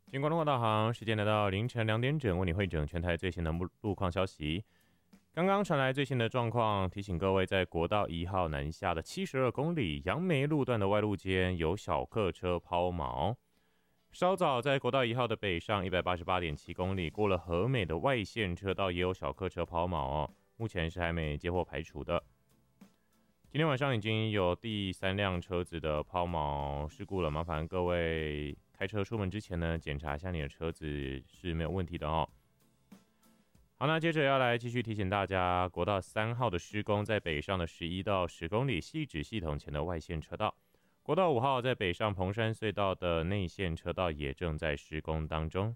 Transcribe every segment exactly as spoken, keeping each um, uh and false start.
金光通话导航，时间来到凌晨两点整，为你汇整全台最新的路况消息。刚刚传来最新的状况，提醒各位，在国道一号南下的七十二公里杨梅路段的外路间有小客车抛锚。稍早在国道一号的北上一百八十八点七公里，过了和美的外线车道也有小客车抛锚哦，目前是还没接获排除的。今天晚上已经有第三辆车子的抛锚事故了，麻烦各位开车出门之前呢，检查一下你的车子是没有问题的哦。好，那接着要来继续提醒大家，国道三号的施工在北上的十一到十公里汐止系统前的外线车道，国道五号在北上彭山隧道的内线车道也正在施工当中。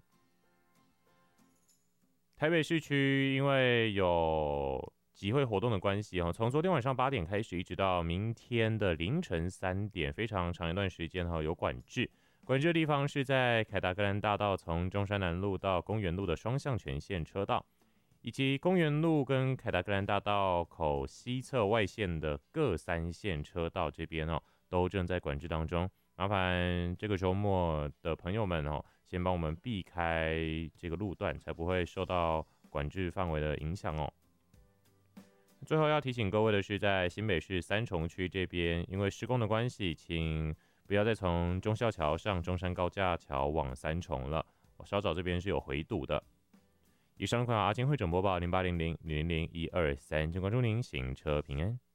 台北市区因为有集会活动的关系，从昨天晚上八点开始，一直到明天的凌晨三点，非常长一段时间有管制。管制的地方是在凯达格兰大道从中山南路到公园路的双向全线车道，以及公园路跟凯达格兰大道口西侧外线的各三线车道这边哦，都正在管制当中。麻烦这个周末的朋友们哦，先帮我们避开这个路段，才不会受到管制范围的影响哦。最后要提醒各位的是，在新北市三重区这边，因为施工的关系，请不要再从忠孝桥上中山高架桥往三重了，稍早这边是有回堵的。以上款阿金汇整播报零八零零零零一二三，请关注您，行车平安。